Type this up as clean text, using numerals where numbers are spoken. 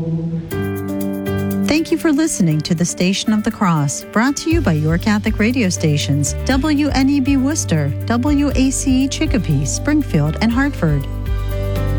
Thank you for listening to the Station of the Cross, brought to you by your Catholic radio stations, WNEB Worcester, WACE Chicopee, Springfield, and Hartford.